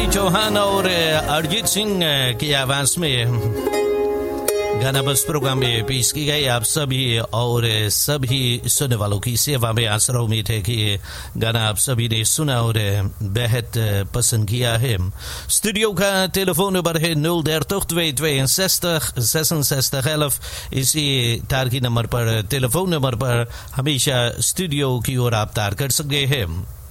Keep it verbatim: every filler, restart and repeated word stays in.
आरती चौहान और अरिजीत सिंह की आवाज में गाना बस प्रोग्राम में पेश की गई आप सभी और सभी सुनने वालों की सेवा में। आशा उम्मीद है कि गाना आप सभी ने सुना और बेहद पसंद किया है। स्टूडियो का टेलीफोन नंबर है nul dertig twee tweeënzestig zesenzestig elf। इसी तार की नंबर पर टेलीफोन नंबर पर हमेशा स्टूडियो की ओर आप तार कर सकते हैं।